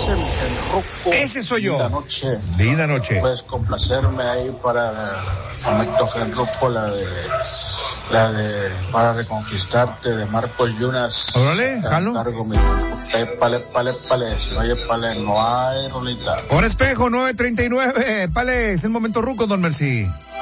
el Ruco. Ese soy yo. Linda noche. noche. Puedes complacerme ahí para me toca el Ruco, la de Para Reconquistarte de Marcos Yunas. Órale, jalo. Pale, si no hay pale, no hay rolita. Por espejo, 9:39, Pale, es el momento Ruco, don Merci.